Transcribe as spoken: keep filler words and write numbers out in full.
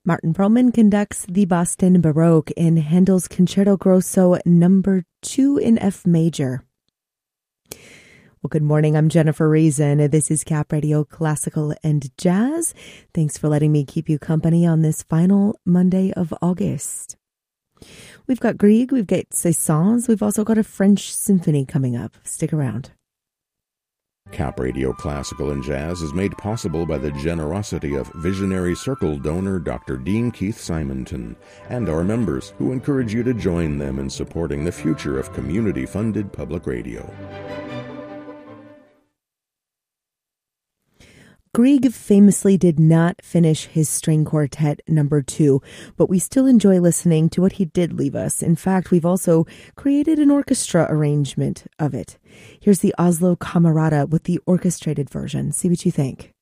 Martin Perlman conducts the Boston Baroque in Handel's Concerto Grosso number two in F major. Well, good morning. I'm Jennifer Reason. This is Cap Radio Classical and Jazz. Thanks for letting me keep you company on this final Monday of August. We've got Grieg, we've got Saint-Saëns, we've also got a French symphony coming up. Stick around. Cap Radio Classical and Jazz is made possible by the generosity of visionary Circle donor Doctor Dean Keith Simonton and our members, who encourage you to join them in supporting the future of community-funded public radio. Grieg famously did not finish his string quartet number two, but we still enjoy listening to what he did leave us. In fact, we've also created an orchestra arrangement of it. Here's the Oslo Camerata with the orchestrated version. See what you think.